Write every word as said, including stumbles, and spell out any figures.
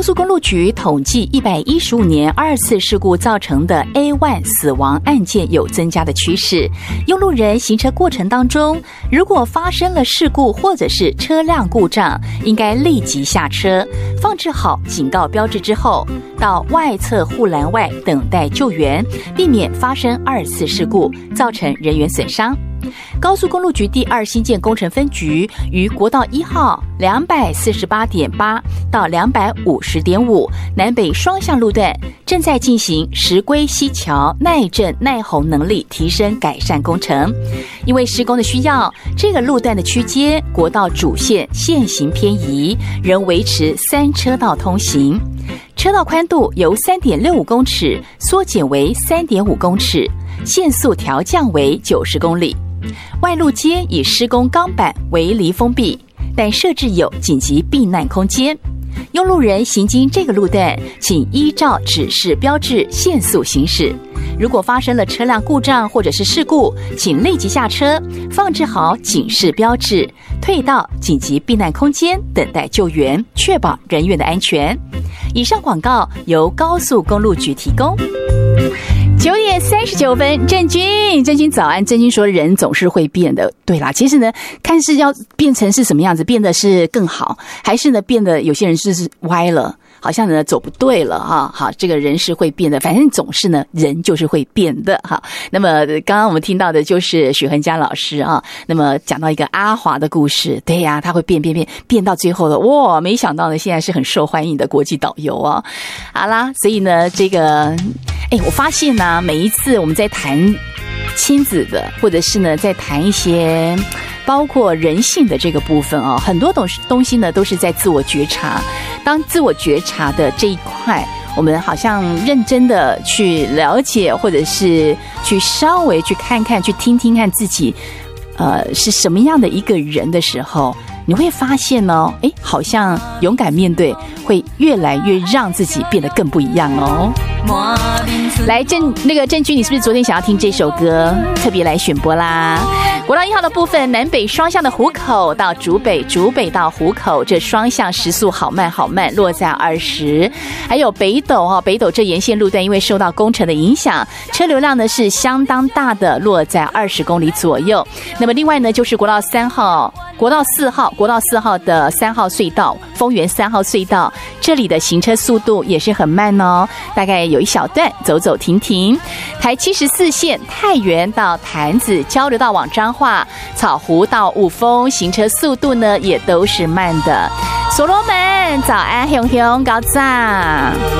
高速公路局统计一百一十五年二次事故造成的 A 一 死亡案件有增加的趋势。用路人行车过程当中，如果发生了事故或者是车辆故障，应该立即下车，放置好警告标志之后，到外侧护栏外等待救援，避免发生二次事故，造成人员损伤。高速公路局第二新建工程分局于国道一号两百四十八点八到两百五十点五南北双向路段正在进行石龟溪桥耐震耐洪能力提升改善工程。因为施工的需要，这个路段的区间国道主线线行偏移，仍维持三车道通行，车道宽度由 三点六五公尺缩减为 三点五公尺，限速调降为九十公里。外路街以施工钢板围篱封闭，但设置有紧急避难空间。用路人行经这个路段，请依照指示标志限速行驶。如果发生了车辆故障或者是事故，请立即下车，放置好警示标志，退到紧急避难空间等待救援，确保人员的安全。以上广告由高速公路局提供。九点三十九分，郑钧，郑钧早安。郑钧说人总是会变的，对啦，其实呢，看是要变成是什么样子，变得是更好，还是呢变得有些人就是歪了，好像呢走不对了哈。好，这个人是会变的，反正总是呢人就是会变的哈。那么刚刚我们听到的就是许恒嘉老师啊，那么讲到一个阿华的故事，对呀、啊，他会变变变变到最后的，哇，没想到呢现在是很受欢迎的国际导游啊。好啦，所以呢这个，哎，我发现呢、啊、每一次我们在谈亲子的，或者是呢在谈一些包括人性的这个部分啊，很多东西东西呢都是在自我觉察。当自我觉察的这一块，我们好像认真的去了解，或者是去稍微去看看，去听听看自己呃是什么样的一个人的时候，你会发现呢，哎，好像勇敢面对会越来越让自己变得更不一样哦。来，郑那个郑钧，你是不是昨天想要听这首歌，特别来选播啦？国道一号的部分，南北双向的湖口到竹北，竹北到湖口，这双向时速好慢好慢，落在二十。还有北斗哈、哦，北斗这沿线路段因为受到工程的影响，车流量呢是相当大的，落在二十公里左右。那么另外呢，就是国道三号、国道四号、国道四号的三号隧道，丰原三号隧道，这里的行车速度也是很慢哦，大概有一小段走走停停。台七十四线太原到潭子，交流道往彰化，草湖到雾峰，行车速度呢也都是慢的。所罗门早安，雄雄高早。